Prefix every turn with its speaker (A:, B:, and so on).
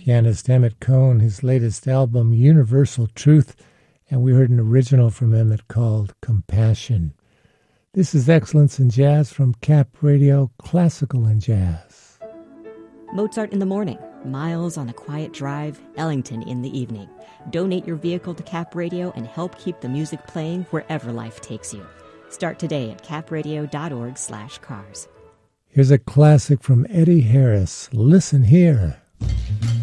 A: pianist Emmett Cohn, his latest album, Universal Truth, and we heard an original from Emmett called Compassion. This is Excellence in Jazz from Cap Radio, Classical and Jazz.
B: Mozart in the morning, Miles on a quiet drive, Ellington in the evening. Donate your vehicle to Cap Radio and help keep the music playing wherever life takes you. Start today at capradio.org/cars.
A: Here's a classic from Eddie Harris. Listen here.